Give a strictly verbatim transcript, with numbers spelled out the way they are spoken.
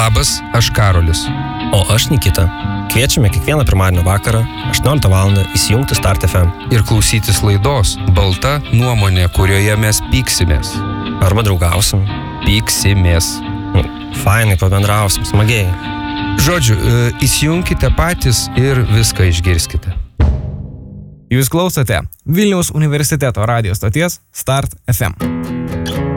Labas, aš Karolis. O aš Nikita. Kviečiame kiekvieną pirmadienio vakarą aštuonioliktą valandą įsijungti Start F M. Ir klausytis laidos Balta nuomonė, kurioje mes pyksimės. Arba draugausim. Pyksimės. Nu, fainai pabendrausim, smagiai. Žodžiu, įsijunkite patys ir viską išgirskite. Jūs klausote Vilniaus universiteto radijo stoties Start F M.